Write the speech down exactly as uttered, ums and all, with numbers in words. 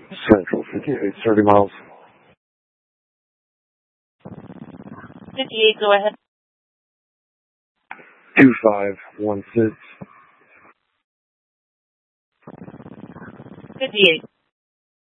Central, fifty-eight, thirty miles. fifty-eight, go ahead. two five one six. fifty-eight.